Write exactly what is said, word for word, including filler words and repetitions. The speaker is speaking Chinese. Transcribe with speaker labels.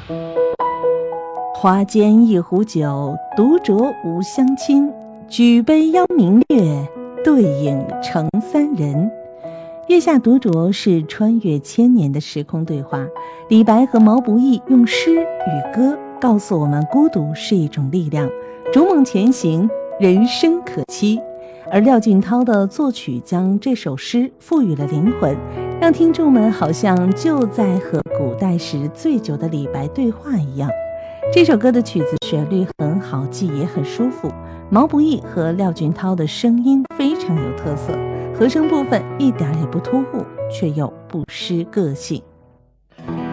Speaker 1: 花间一壶酒，独酌无相亲。举杯邀明月，对影成三人。月下独酌是穿越千年的时空对话，李白和毛不易用诗与歌告诉我们，孤独是一种力量，逐梦前行，人生可期。而廖俊涛的作曲将这首诗赋予了灵魂，让听众们好像就在和古代时醉酒的李白对话一样。这首歌的曲子旋律很好记，也很舒服。毛不易和廖俊涛的声音非常有特色，和声部分一点也不突兀，却又不失个性。